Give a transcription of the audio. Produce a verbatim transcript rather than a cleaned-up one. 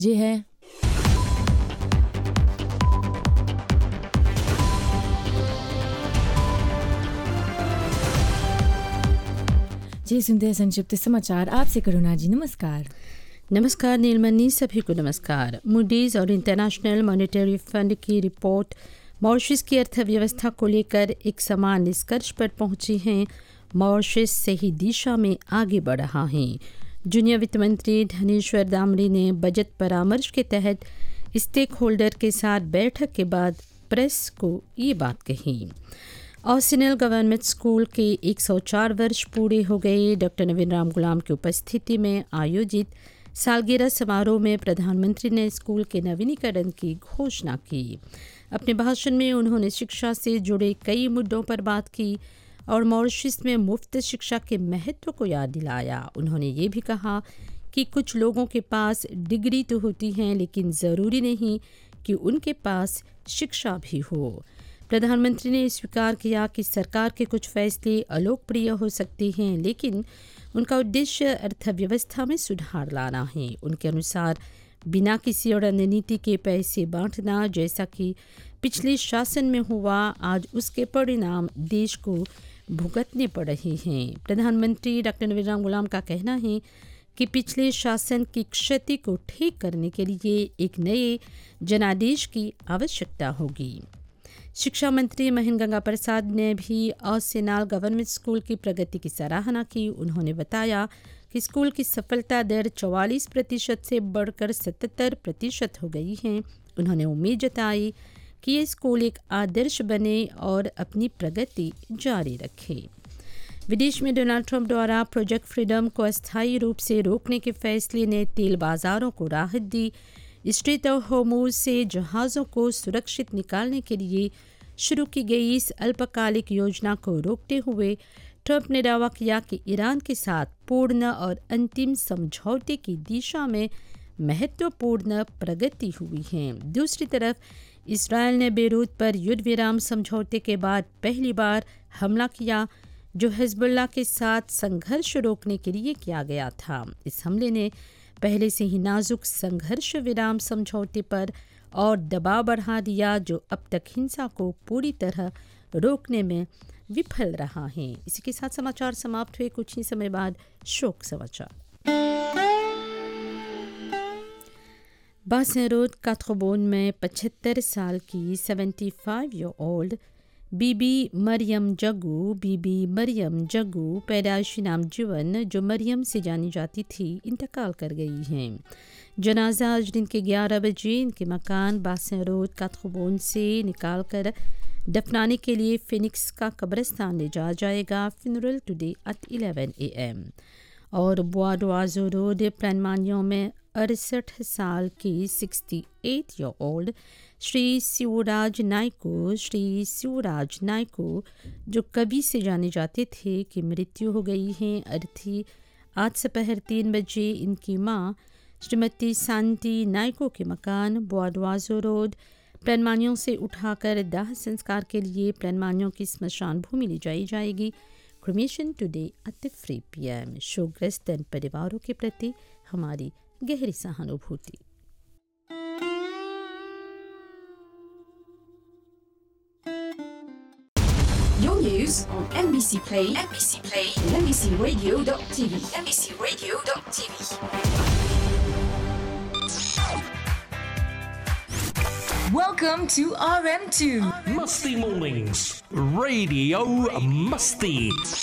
जी है। जी सुनते हैं संक्षिप्त समाचार। आपसे करुणा जी, नमस्कार। नमस्कार नीलमणि, सभी को नमस्कार। मूडीज और इंटरनेशनल मॉनेटरी फंड की रिपोर्ट मॉरिशस की अर्थव्यवस्था को लेकर एक समान निष्कर्ष पर पहुंची है। मॉरिशस सही दिशा में आगे बढ़ रहा है। जूनियर वित्त मंत्री धनेश्वर दामरी ने बजट परामर्श के तहत स्टेक होल्डर के साथ बैठक के बाद प्रेस को ये बात कही। ऑसिनल गवर्नमेंट स्कूल के एक सौ चार वर्ष पूरे हो गए। डॉक्टर नवीन राम गुलाम की उपस्थिति में आयोजित सालगिरह समारोह में प्रधानमंत्री ने स्कूल के नवीनीकरण की घोषणा की। अपने भाषण में उन्होंने शिक्षा से जुड़े कई मुद्दों पर बात की और मॉरिशस में मुफ्त शिक्षा के महत्व को याद दिलाया। उन्होंने ये भी कहा कि कुछ लोगों के पास डिग्री तो होती हैं, लेकिन ज़रूरी नहीं कि उनके पास शिक्षा भी हो। प्रधानमंत्री ने स्वीकार किया कि सरकार के कुछ फैसले अलोकप्रिय हो सकते हैं, लेकिन उनका उद्देश्य अर्थव्यवस्था में सुधार लाना है। उनके अनुसार बिना किसी रणनीति के पैसे बांटना, जैसा कि पिछले शासन में हुआ, आज उसके परिणाम देश को भुगतने पड़ रहे हैं। प्रधानमंत्री डॉक्टर नवीन राम गुलाम का कहना है कि पिछले शासन की क्षति को ठीक करने के लिए एक नए जनादेश की आवश्यकता होगी। शिक्षा मंत्री महेंद्र गंगा प्रसाद ने भी ऑसिनल गवर्नमेंट स्कूल की प्रगति की सराहना की। उन्होंने बताया कि स्कूल की सफलता दर चौवालीस प्रतिशत से बढ़कर सतहत्तर प्रतिशत हो गई है। उन्होंने उम्मीद जताई कि ये स्कूल एक आदर्श बने और अपनी प्रगति जारी रखे। विदेश में डोनाल्ड ट्रंप द्वारा प्रोजेक्ट फ्रीडम को अस्थायी रूप से रोकने के फैसले ने तेल बाजारों को राहत दी। स्ट्रेट ऑफ होर्मुज से जहाज़ों को सुरक्षित निकालने के लिए शुरू की गई इस अल्पकालिक योजना को रोकते हुए ट्रंप ने दावा किया कि ईरान के साथ पूर्ण और अंतिम समझौते की दिशा में महत्वपूर्ण प्रगति हुई है। दूसरी तरफ इसराइल ने बेरूत पर युद्ध विराम समझौते के बाद पहली बार हमला किया, जो हिजबुल्लाह के साथ संघर्ष रोकने के लिए किया गया था। इस हमले ने पहले से ही नाजुक संघर्ष विराम समझौते पर और दबाव बढ़ा दिया, जो अब तक हिंसा को पूरी तरह रोकने में विफल रहा है। इसी के साथ समाचार समाप्त हुए। कुछ ही समय बाद शोक समाचार। बासें रोड काथगोबोन में पचहत्तर साल की पचहत्तर ईयर ओल्ड बीबी मरियम जग्गू बीबी मरियम जग्गू पैदाइशी नाम जीवन, जो मरियम से जानी जाती थी, इंतकाल कर गई हैं। जनाजा आज दिन के ग्यारह बजे इनके मकान बासें रोड काथगोबोन से निकालकर दफनाने के लिए फिनिक्स का कब्रिस्तान ले जाया जाएगा। Funeral today at eleven A M. और बुआडवाजो रोड प्लानमानियों में अड़सठ साल की अड़सठ ईयर ओल्ड श्री शिवराज नायको श्री शिवराज नायको, जो कवि से जाने जाते थे, की मृत्यु हो गई है। अर्थी आज दोपहर तीन बजे इनकी मां श्रीमती शांति नायको के मकान बुआडवाजो रोड प्लानमानियों से उठाकर दाह संस्कार के लिए प्लानमानियों की स्मशान भूमि ले जाई जाएगी। Cremation today at three P M. शोकग्रस्त परिवारों के प्रति हमारी गहरी सहानुभूति। Your news on M B C Play, M B C Play, and M B C Radio dot T V, M B C Radio dot T V. Welcome to R M two Musty Mornings, Radio Musty.